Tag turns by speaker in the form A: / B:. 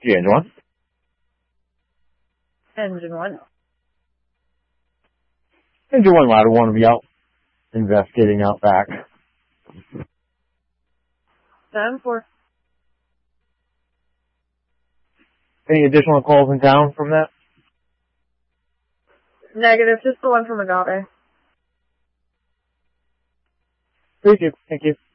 A: Yeah, engine one.
B: Engine one.
A: Engine one ladder one will be out investigating out back.
B: 10-4.
A: Any additional calls in town from that?
B: Negative, just the one from Agave.
A: Thank you.